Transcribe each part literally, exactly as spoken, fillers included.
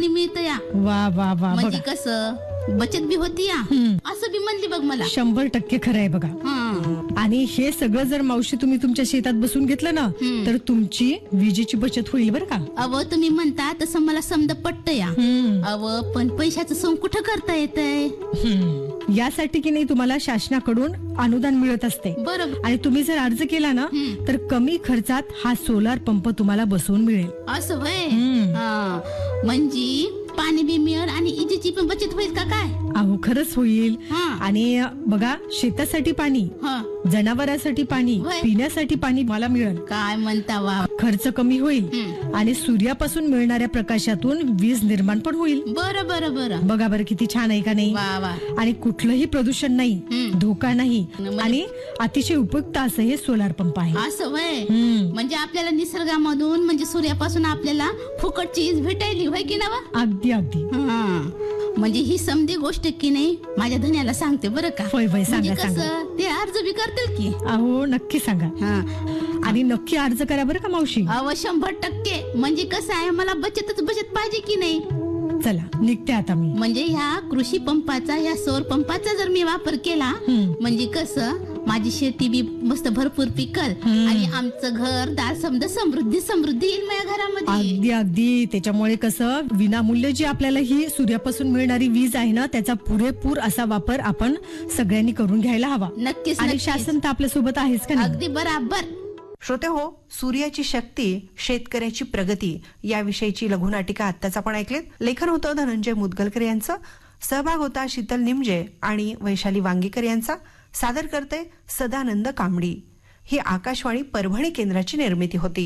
पाणी मिळतं या. वा वा वा. म्हणजे कसं बचत बी होती या, असं बी म्हणली बघ मला. शंभर टक्के खरं आहे बघा. आणि हे सगळं जर मावशी तुम्ही तुमच्या शेतात बसून घेतलं ना तर तुमची विजेची बचत होईल बरं का. अव तुम्ही म्हणता तसं मला समजा पटत या. अव पण पैशाचं सोंग कुठं करता येतंय. यासाठी की नाही तुम्हाला शासनाकडून अनुदान मिळत असते. बरोबर. आणि तुम्ही जर अर्ज केला ना तर कमी खर्चात हा सोलार पंप तुम्हाला बसवून मिळेल. असं होय. म्हणजे पाणी बी मिळेल आणि इजेची पण बचत होईल का काय. अहो खरंच होईल. आणि बघा शेतासाठी पाणी, जनावरांसाठी पाणी, पिण्यासाठी पाणी मला मिळेल. काय म्हणता वा. खर्च कमी होईल आणि सूर्यापासून मिळणाऱ्या प्रकाशातून वीज निर्माण पण होईल. बरं बरं बरं. बघा बरं किती छान आहे का नाही. वा वा. आणि कुठलंही प्रदूषण नाही, धोका नाही आणि अतिशय उपयुक्त असं हे सोलार पंप आहे. असं होय. म्हणजे आपल्याला निसर्गामधून म्हणजे सूर्यापासून आपल्याला फुकटची वीज भेटायली होय की ना. अगदी अगदी. म्हणजे ही समधी गोष्ट की नाही माझ्या धन्याला सांगते बरं का. होय होय. सांगा म्हणजे सांगा. कसं ते अर्ज बी करतील की. अहो नक्की सांगा. आणि नक्की अर्ज करा बरं का मावशी. अहो शंभर टक्के. म्हणजे कसं आहे मला बचतच बचत पाहिजे की नाही. चला निघते आता मी. म्हणजे ह्या कृषी पंपाचा या सौर पंपाचा जर मी वापर केला म्हणजे कसं माझी शेती बी मस्त भरपूर पिकल आणि आमचं घर दार समजा समृद्धी समृद्धी येईल माझ्या घरामध्ये. अगदी अगदी. त्याच्यामुळे कसं विनामूल्य जी आपल्याला ही सूर्यापासून मिळणारी वीज आहे ना त्याचा पुरेपूर असा वापर आपण सगळ्यांनी करून घ्यायला हवा. नक्कीच. आणि शासन तर आपल्या सोबत आहेच का. अगदी बराबर. श्रोते हो, सूर्याची शक्ती शेतकऱ्याची प्रगती याविषयीची लघुनाटिका आत्ताच आपण ऐकलीत. लेखन होतं धनंजय मुदगलकर यांचं, सहभाग होता शीतल निमजे आणि वैशाली वांगीकर यांचा. सादर करते सदानंद कांबडी. ही आकाशवाणी परभणी केंद्राची निर्मिती होती.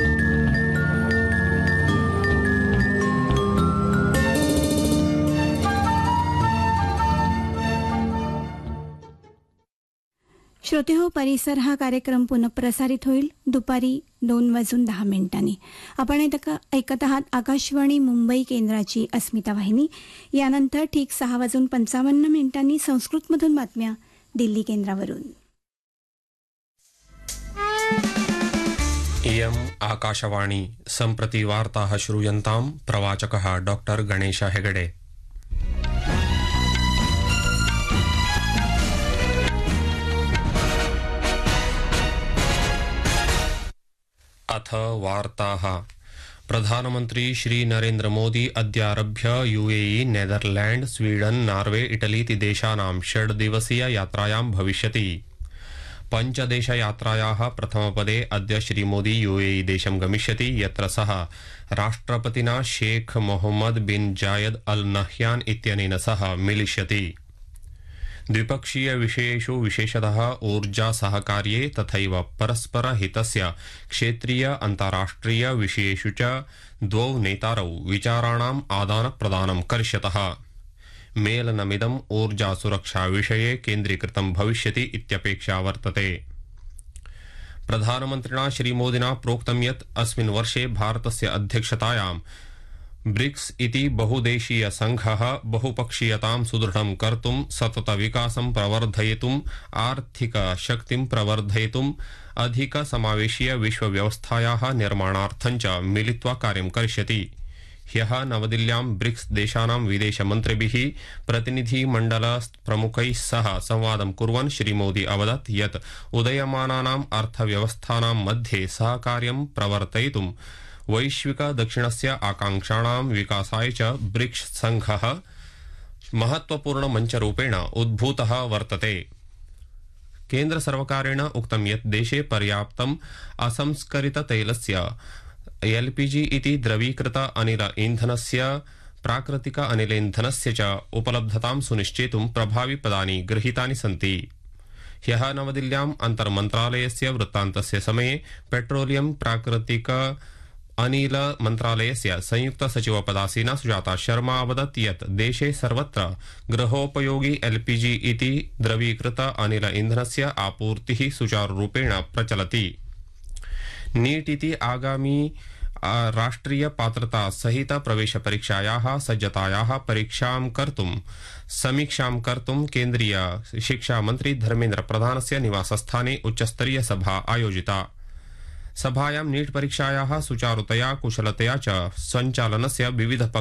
श्रोते हो, परिसर हा कार्यक्रम पुनः प्रसारित होईल दुपारी दोन वाजून दहा मिनिटांनी. आपण ऐकत आहात आकाशवाणी मुंबई केंद्राची अस्मिता वाहिनी. यानंतर ठीक सहा वाजून पंचावन्न मिनिटांनी संस्कृतमधून बातम्या दिल्ली केंद्रावरून. इयम् आकाशवाणी. सम्प्रति वार्ताः श्रूयन्ताम्. प्रवाचकः डॉक्टर गणेश हेगडे. अथ वार्ताः. प्रधानमन्त्री Shri Narendra Modi अद्यारभ्य UAE, Netherland, Sweden, Norway, Italy इति देशानां षड्दिवसीय यात्रायां भविष्यति. पञ्चदेशयात्रायाः प्रथमपदे अद्य श्रीमोदी यूएई देशं गमिष्यति, यत्र सः राष्ट्रपतिना शेख मोहम्मद बिन जायद अल नह्यान इत्यनेन सह मिलिष्यति. द्विपक्षीय विषयेषु विशेषतः ऊर्जा सहकार्ये तथैव परस्पर हितस्य क्षेत्रीय अन्ताराष्ट्रिय विषयेषु च द्वौ नेतारौ विचाराणाम् आदानप्रदानं करिष्यतः. मेलनमिदम् ऊर्जा सुरक्षा विषये केन्द्रीकृतं भविष्यति इत्यपेक्षा वर्तते. प्रधानमन्त्रिणा श्रीमोदिना प्रोक्तं यत् अस्मिन् वर्षे भारतस्य अध्यक्षतायां ब्रिक्स इति बहुदेशीय संघः बहुपक्षीयतां सुदृढं कर्तुं, सतत विकासं प्रवर्धयितुं, आर्थिक शक्तिं प्रवर्धयितुं, अधिक समावेशीय विश्वव्यवस्थायाः निर्माणार्थं च मिलित्वा कार्यं करिष्यति. ह्यः नवदिल्ल्यां ब्रिक्स देशानां विदेशमन्त्रिभिः प्रतिनिधिमण्डल प्रमुखैः सह संवादं कुर्वन् श्रीमोदी अवदत् यत् उदयमानानाम् अर्थव्यवस्थानां मध्ये सहकार्यं प्रवर्तयितुं वैश्विक दक्षिणस्य आकांक्षाणां विकासाय च ब्रिक्स संघः महत्वपूर्ण मञ्चरूपेण उद्भूतः वर्तते. केन्द्र सर्वकारेण उक्तं यत् देशे पर्याप्तम् असंस्करित तैलस्य एलपीजी इति द्रवीकृत अनिल ईन्धनस्य प्राकृतिक अनिलेन्धनस्य च उपलब्धतां सुनिश्चेतुं प्रभावी पदानि गृहीतानि सन्ति. ह्यः नवदिल्ल्याम् अन्तर्मन्त्रालयस्य वृत्तान्तस्य समये पेट्रोलियम प्राकृतिक अनिल मन्त्रालयस्य संयुक्त सचिवपदासीना सुजाता शर्मा अवदत् यत् देशे सर्वत्र गृहोपयोगी एलपीजी इति द्रवीकृत अनिल ईन्धनस्य आपूर्तिः सुचारुरूपेण प्रचलति. नीट इति आगामी राष्ट्रिय पात्रता सहित प्रवेश परीक्षायाः सज्जतायाः परीक्षां कर्तुं समीक्षां कर्तुं केन्द्रीय शिक्षा मंत्री धर्मेन्द्र प्रधानस्य निवासस्थाने उच्चस्तरीय सभा आयोजिता. सभायां नीट परीक्षायाः सुचारुतया कुशलतया च सञ्चालनस्य विविध